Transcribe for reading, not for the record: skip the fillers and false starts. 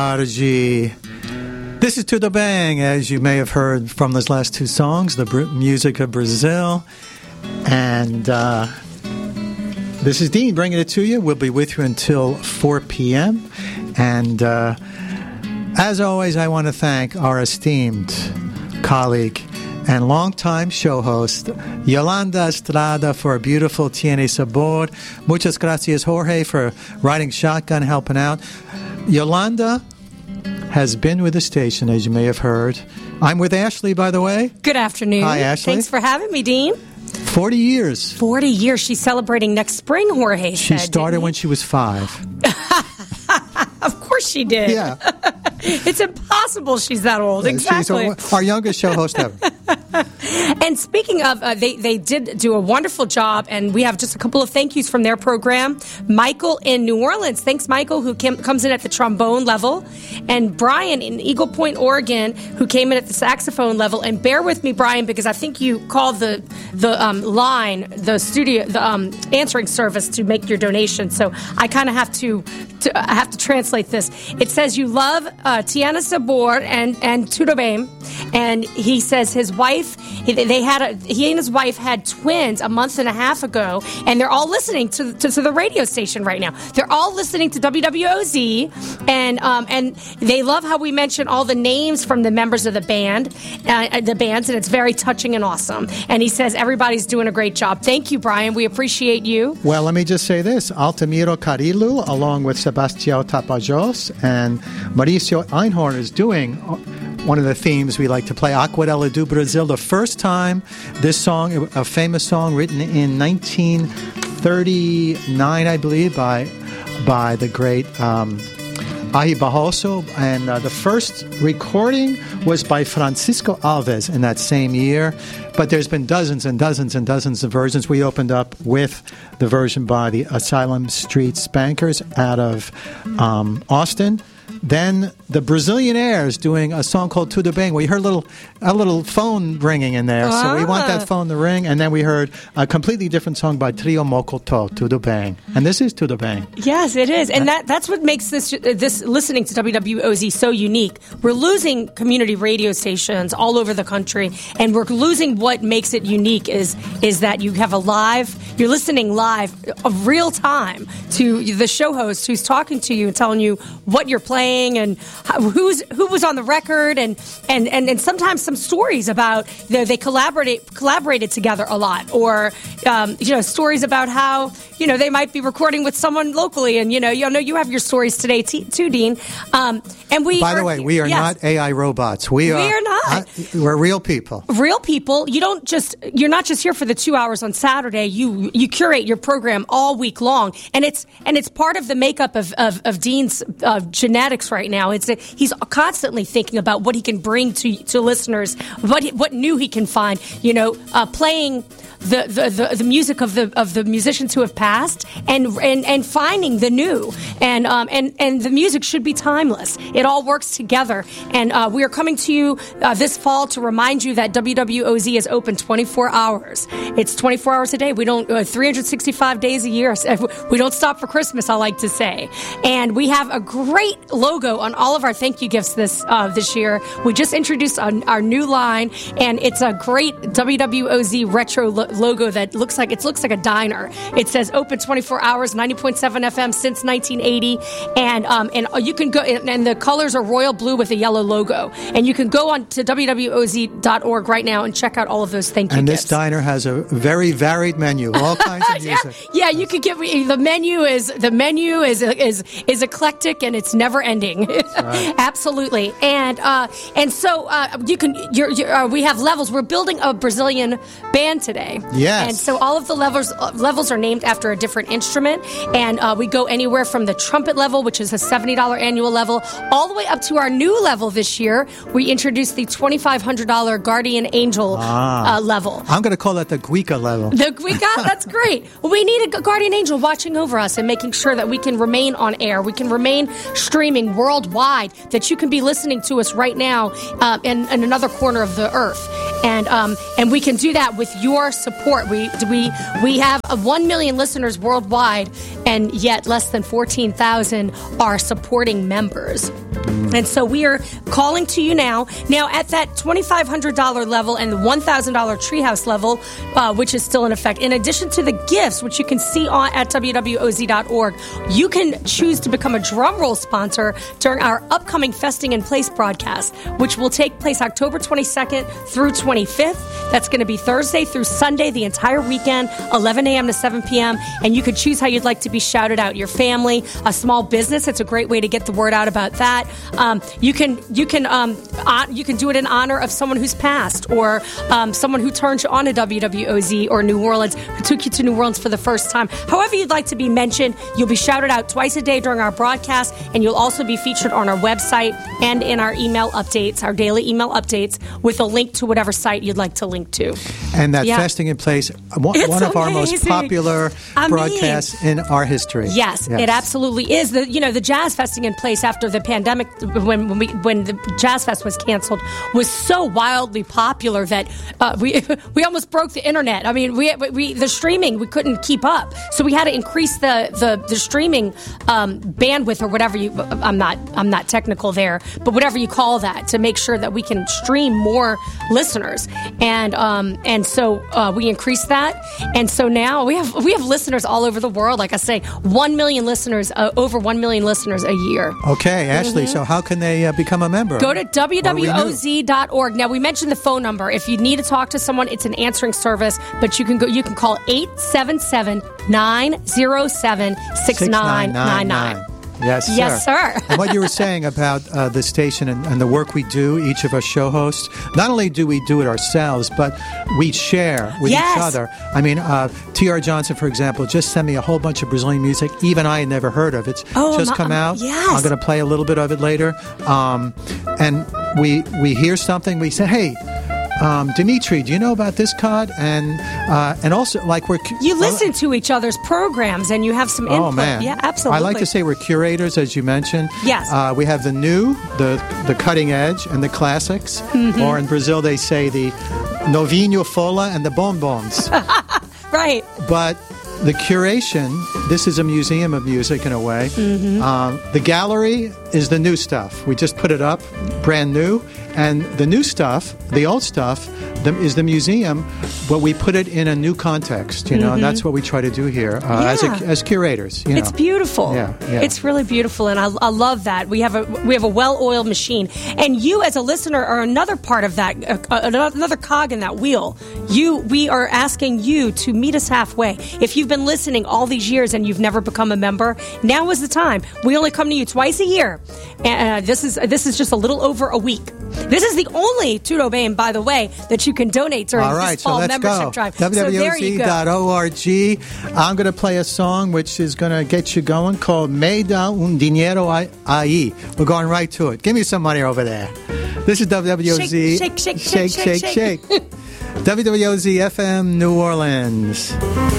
RG. This is To The Bang, as you may have heard from those last two songs, the music of Brazil. And this is Dean bringing it to you. We'll be with you until 4 p.m. And as always, I want to thank our esteemed colleague and longtime show host, Yolanda Estrada, for a beautiful Tiene Sabor. Muchas gracias, Jorge, for riding shotgun, helping out. Yolanda has been with the station, as you may have heard. I'm with Ashley, by the way. Good afternoon. Hi, Ashley. Thanks for having me, Dean. 40 years. 40 years. She's celebrating next spring, Jorge She said, started when she was 5. Of course she did. Yeah. It's impossible she's that old. Exactly. She's our youngest show host ever. And speaking of, they did do a wonderful job, and we have just a couple of thank yous from their program. Michael in New Orleans. Thanks, Michael, who comes in at the trombone level. And Brian in Eagle Point, Oregon, who came in at the saxophone level. And bear with me, Brian, because I think you called the line, the studio, the answering service to make your donation. So I kind of have to translate this. It says you love Tiana Sabor and Tudobame, and he says his wife, he and his wife had twins a month and a half ago, and they're all listening to the radio station right now. They're all listening to WWOZ, and they love how we mention all the names from the members of the bands, and it's very touching and awesome. And he says everybody's doing a great job. Thank you, Brian. We appreciate you. Well, let me just say this. Altamiro Carilu, along with Sebastião Tapajós and Mauricio Einhorn, is doing one of the themes we like to play, Aquarela do Brasil. The first time this song, a famous song written in 1939, I believe, by the great Ahi Barroso, and the first recording was by Francisco Alves in that same year. But there's been dozens and dozens and dozens of versions. We opened up with the version by the Asylum Street Spankers out of Austin. Then the Brazilian Airs doing a song called To The Bang. We heard a little phone ringing in there, so we want that phone to ring. And then we heard a completely different song by Trio Mocotó, To The Bang. And this is To The Bang. Yes, it is. And that's what makes this listening to WWOZ so unique. We're losing community radio stations all over the country, and we're losing what makes it unique is that you have you're listening live of real time to the show host who's talking to you and telling you what you're playing and who was on the record, and sometimes some stories about they collaborated together a lot, or stories about how they might be recording with someone locally, and you have your stories today too, Dean. And we by the way, we are not AI robots. We are not. We're real people. Real people. You're not just here for the 2 hours on Saturday. You curate your program all week long, and it's part of the makeup of Dean's genetics right now. He's constantly thinking about what he can bring to listeners, what new he can find. Playing the music of the musicians who have passed, and finding the new, and the music should be timeless. It all works together, and we are coming to you this fall to remind you that WWOZ is open 24 hours. It's 24 hours a day. We don't 365 days a year. We don't stop for Christmas, I like to say. And we have a great logo on all of our thank you gifts this year. We just introduced our new line, and it's a great WWOZ retro logo that looks like a diner. It says open 24 hours, 90.7 FM since 1980, and you can go, and the colors are royal blue with a yellow logo, and you can go on to WWOZ.org right now and check out all of those thank you and gifts. This diner has a very varied menu, all kinds of music. Yeah, you could get the menu is eclectic, and it's never ending. Right. Absolutely, and so you can we have levels. We're building a Brazilian band today. Yes. And so all of the levels are named after a different instrument, and we go anywhere from the trumpet level, which is a $70 annual level, all the way up to our new level this year. We introduced the $2,500 Guardian Angel level. I'm going to call that the Guica level. The Guica? That's great. Well, we need a Guardian Angel watching over us and making sure that we can remain on air. We can remain streaming streaming worldwide, that you can be listening to us right now in another corner of the earth. And we can do that with your support. We have 1 million listeners worldwide, and yet less than 14,000 are supporting members. And so we are calling to you now. Now, at that $2,500 level and the $1,000 Treehouse level, which is still in effect, in addition to the gifts, which you can see at wwoz.org, you can choose to become a drum roll sponsor during our upcoming Festing in Place broadcast, which will take place October 22nd through 25th. That's going to be Thursday through Sunday, the entire weekend, 11 a.m. to 7 p.m. And you can choose how you'd like to be shouted out. Your family, a small business. It's a great way to get the word out about that. You can do it in honor of someone who's passed, or someone who turned you on to WWOZ or New Orleans, who took you to New Orleans for the first time. However you'd like to be mentioned, you'll be shouted out twice a day during our broadcast, and you'll also be featured on our website and in our email updates, our daily email updates, with a link to whatever site you'd like to link to. And that Festing in Place, one of our most popular broadcasts in our history. Yes, it absolutely is. The Jazz Festing in Place after the pandemic, when the Jazz Fest was canceled, was so wildly popular that we almost broke the internet. I mean, the streaming, we couldn't keep up, so we had to increase the streaming bandwidth, or whatever I'm not technical there, but whatever you call that, to make sure that we can stream more listeners, and so we increased that, and so now we have listeners all over the world. Like I say, 1 million listeners, over 1 million listeners a year. Okay, Ashley. So how can they become a member? Go to wwoz.org. Now, we mentioned the phone number. If you need to talk to someone, it's an answering service, but you can call 877-907-6999. Yes, sir. Yes, sir. And what you were saying about the station and the work we do, each of us show hosts, not only do we do it ourselves, but we share with each other. I mean, T.R. Johnson, for example, just sent me a whole bunch of Brazilian music, even I had never heard of. It's just come out. Yes. I'm going to play a little bit of it later. And we hear something, we say, hey, Dimitri, do you know about this card? And also, like, you listen to each other's programs and you have some input. Oh, man. Yeah, absolutely. I like to say we're curators, as you mentioned. Yes. We have the new, the cutting edge, and the classics. Mm-hmm. Or in Brazil, they say the novinho fola and the bonbons. Right. But the curation, this is a museum of music in a way. Mm-hmm. The gallery is the new stuff. We just put it up, brand new. And the new stuff, the old stuff, is the museum, but we put it in a new context, and that's what we try to do here as curators. It's beautiful. Yeah. It's really beautiful, and I love that. We have a well-oiled machine, and you as a listener are another part of that, another cog in that wheel. We are asking you to meet us halfway. If you've been listening all these years and you've never become a member, now is the time. We only come to you twice a year, and this is just a little over a week. This is the only Tudo Bain, by the way, that you can donate during this fall membership drive. wwoz.org. I'm going to play a song which is going to get you going, called Me Da Dinheiro Aí. We're going right to it. Give me some money over there. This is WWOZ. Shake. WWOZ FM New Orleans.